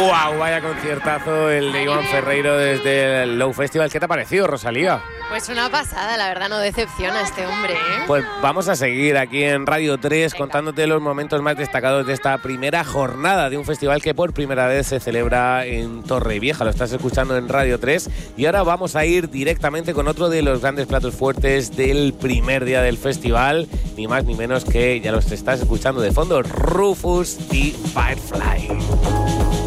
¡Guau! Vaya conciertazo el de Iván Ferreiro desde el Low Festival. ¿Qué te ha parecido, Rosalía? Pues una pasada, la verdad, no decepciona este hombre, ¿eh? Pues vamos a seguir aquí en Radio 3 contándote los momentos más destacados de esta primera jornada de un festival que por primera vez se celebra en Torrevieja. Lo estás escuchando en Radio 3 y ahora vamos a ir directamente con otro de los grandes platos fuertes del primer día del festival, ni más ni menos que, ya los estás escuchando de fondo, Rufus the Firefly.